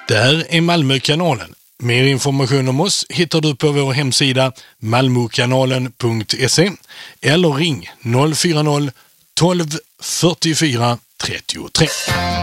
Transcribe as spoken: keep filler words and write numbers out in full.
Det här är Malmökanalen. Mer information om oss hittar du på vår hemsida malmokanalen punkt se eller ring noll fyra noll tolv fyrtiofyra trettiotre.